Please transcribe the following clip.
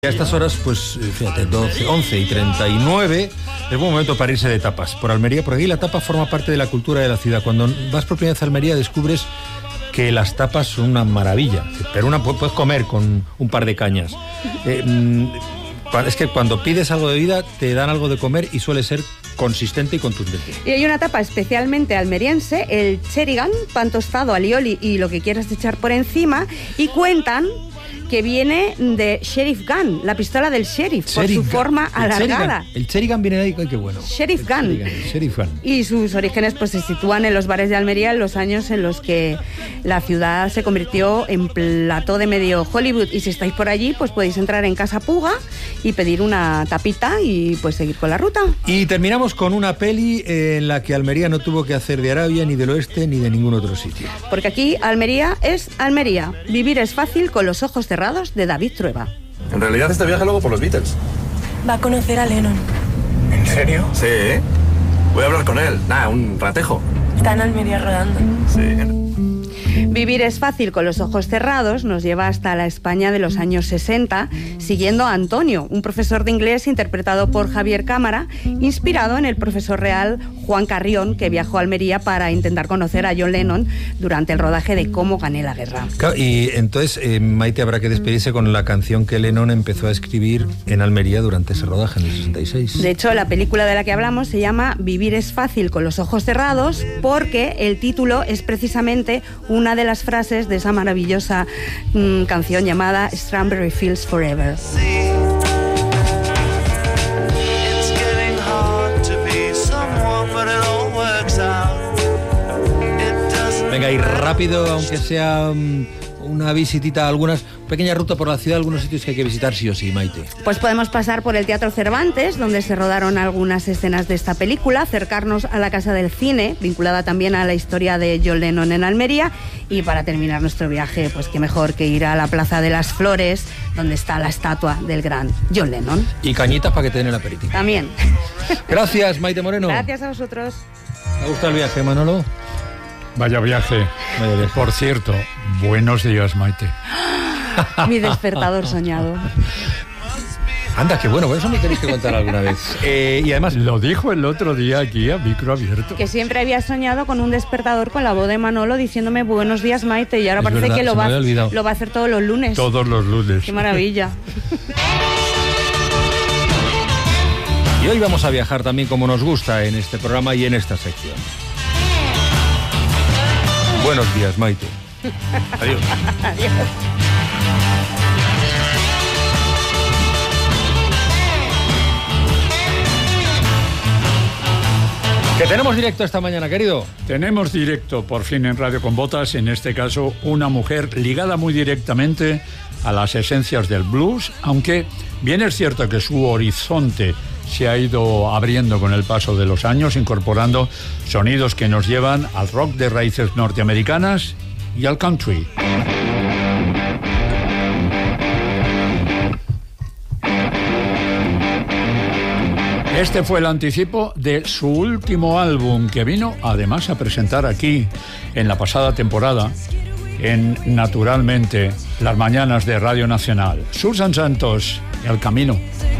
A estas horas, pues fíjate, 12, 11 y 39, es buen momento para irse de tapas. Por Almería, por aquí la tapa forma parte de la cultura de la ciudad. Cuando vas por primera vez a Almería descubres que las tapas son una maravilla. Pero puedes comer con un par de cañas. Es que cuando pides algo de bebida te dan algo de comer y suele ser consistente y contundente. Y hay una tapa especialmente almeriense, el Cherrygan, pan tostado, alioli y lo que quieras echar por encima, y cuentan que viene de Sheriff Gun, la pistola del sheriff, por su forma alargada. El Cherrygan viene de ahí, qué bueno. Sheriff Gun. Sheriff Gun. Y sus orígenes pues se sitúan en los bares de Almería en los años en los que la ciudad se convirtió en plató de medio Hollywood. Y si estáis por allí, pues podéis entrar en Casa Puga y pedir una tapita y pues seguir con la ruta. Y terminamos con una peli en la que Almería no tuvo que hacer de Arabia, ni del oeste, ni de ningún otro sitio. Porque aquí Almería es Almería. Vivir es fácil con los ojos cerrados, de David Trueba. En realidad este viaje luego por los Beatles. Va a conocer a Lennon. ¿En serio? Sí, voy a hablar con él. Un ratejo. Está en Almería rodando. Sí. Vivir es fácil con los ojos cerrados nos lleva hasta la España de los años 60, siguiendo a Antonio, un profesor de inglés interpretado por Javier Cámara, inspirado en el profesor real Juan Carrión, que viajó a Almería para intentar conocer a John Lennon durante el rodaje de Cómo gané la guerra. Claro, y entonces, Maite, habrá que despedirse con la canción que Lennon empezó a escribir en Almería durante ese rodaje, en el 66. De hecho, la película de la que hablamos se llama Vivir es fácil con los ojos cerrados, porque el título es precisamente una de las frases de esa maravillosa canción llamada Strawberry Fields Forever. Venga, y rápido, aunque sea una visitita a algunas, pequeña ruta por la ciudad, algunos sitios que hay que visitar sí o sí, Maite. Pues podemos pasar por el Teatro Cervantes, donde se rodaron algunas escenas de esta película, acercarnos a la Casa del Cine, vinculada también a la historia de John Lennon en Almería, y para terminar nuestro viaje, pues qué mejor que ir a la Plaza de las Flores, donde está la estatua del gran John Lennon. Y cañitas para que te den el aperitivo. También. Gracias, Maite Moreno. Gracias a vosotros. ¿Te gusta el viaje, Manolo? Vaya viaje. Por cierto, buenos días, Maite. Mi despertador soñado. Anda, qué bueno, por eso me tenéis que contar alguna vez. Y además lo dijo el otro día aquí a micro abierto. Que siempre había soñado con un despertador con la voz de Manolo diciéndome buenos días, Maite, y ahora parece verdad, que lo va a hacer todos los lunes. Todos los lunes. Qué maravilla. Y hoy vamos a viajar también como nos gusta en este programa y en esta sección. Buenos días, Maite. Adiós. Adiós. Que tenemos directo esta mañana, querido. Tenemos directo, por fin, en Radio con Botas, en este caso, una mujer ligada muy directamente a las esencias del blues, aunque bien es cierto que su horizonte se ha ido abriendo con el paso de los años, incorporando sonidos que nos llevan al rock de raíces norteamericanas y al country. Este fue el anticipo de su último álbum, que vino además a presentar aquí en la pasada temporada, en Naturalmente, las mañanas de Radio Nacional. Susan Santos, El Camino.